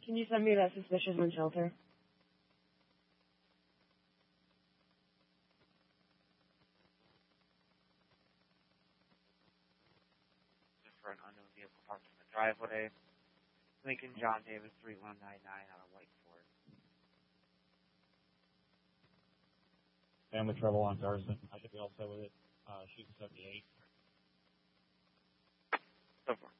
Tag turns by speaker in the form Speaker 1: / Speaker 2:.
Speaker 1: Can you send me that suspicious on shelter?
Speaker 2: For an unknown vehicle parked in the driveway. Lincoln John Davis 3199 out of White Ford.
Speaker 3: Family trouble on Thursday. I should be all set with it. She's 78.
Speaker 2: So far.